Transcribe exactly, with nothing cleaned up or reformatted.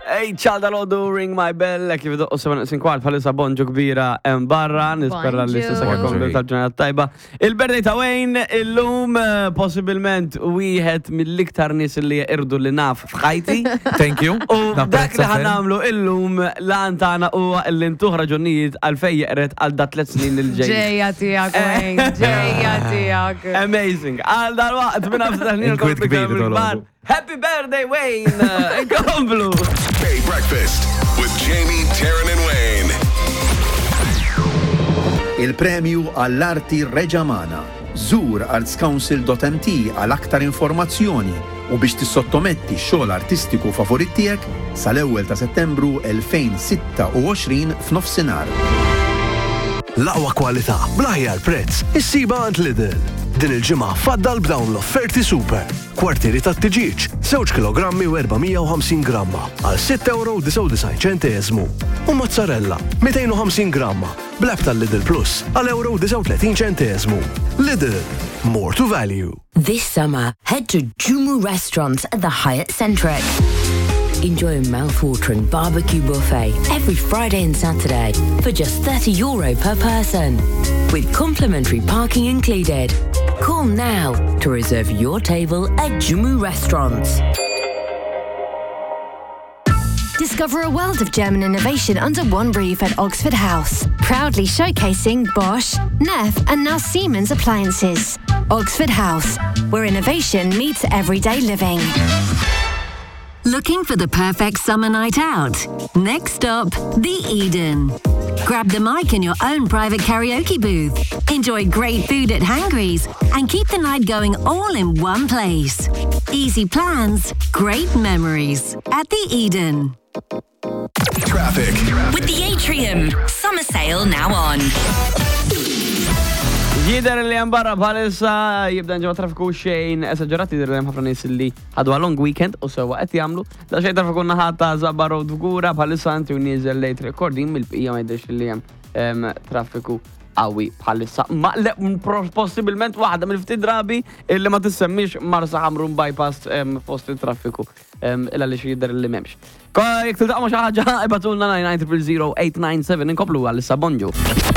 Ej, ċalda l-għodu, ring my bell, kif doqqu seven sin kwart bħalissa bonġu kbira em barra, nisperra li s-sessa kakom tal-ġurnata tajba. Il-birthday ta' Wayne, il-lum possibilment wieħed mill-iktar nis li irdu li naf f'ħajti. Thank you. U dak li ħanamlu il-lum lan tagħna huwa li ntuħ raġunijiet għalfej jeqret għal dat tliet snin il-ġej. Ġejja tiegħek Wayne, ġejja tiegħek. Amazing. Għal dal-waqt minn għafsitaħnin Happy birthday, Wayne! Inkomplu! Hey Breakfast with Jamie, Taryn and Wayne. Il-premju għall-arti Reġamana. Zur arts council dot m t għal aktar informazzjoni u biex tissottometti xogħol artistiku favorit tiegħek sal-ewwel ta' Settembru elfejn sitta u għoxrin f'nofsinhar. L-aqwa kwalità bl-aħjar prezz issiba għand Lidl. Din il-ġimgħa faddal b'dawn l-offerti super. Kwartieri tat-tiġiġ, żewġ kilogrammi u erbamija u ħamsin gramma għal sitt euro u disgħu disgħin ċenteżmu. U mozzarella mejtejn u ħamsin gramma bl-app tal-Lidl Plus għal euro u disgħu tletin ċenteżmu. Lidl, more to value. This summer, head to Jumu Restaurants at the Hyatt Centric. Enjoy a mouth-watering barbecue buffet every Friday and Saturday for just thirty euro per person, with complimentary parking included. Call now to reserve your table at Jumu Restaurants. Discover a world of German innovation under one roof at Oxford House. Proudly showcasing Bosch, Neff and now Siemens appliances. Oxford House, where innovation meets everyday living. Looking for the perfect summer night out? Next stop, the Eden. Grab the mic in your own private karaoke booth. Enjoy great food at Hangry's and keep the night going all in one place. Easy plans, great memories at the Eden. Traffic. With the Atrium, summer sale now on. Jider li għan barra bħalissa jibda nġema trafiku xejn esagerati jider li għan ħafna nis li ħadu long weekend u sewa għet jamlu da xej trafiku naħata Zabba Road f'Gura bħalissa għanti u nizel late recording mil-bqija ma jidirx li għan trafiku għawi bħalissa ma possibilment waħda mill-ftit drabi illi ma tissemmix Marsa Ħamrun bypass fost il-trafiku illa li xie jider li memx. Jek tildaqmu xaħġa ibatulna nine nine zero zero eight nine seven inkoplu għal-issa bonġu.